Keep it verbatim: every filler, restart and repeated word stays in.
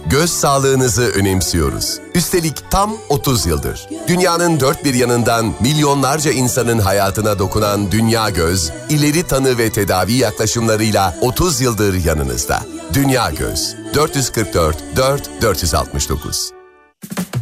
Göz sağlığınızı önemsiyoruz. Üstelik tam otuz yıldır. Dünyanın dört bir yanından milyonlarca insanın hayatına dokunan Dünya Göz, ileri tanı ve tedavi yaklaşımlarıyla otuz yıldır yanınızda. Dünya Göz, dört yüz kırk dört dört dört yüz altmış dokuz.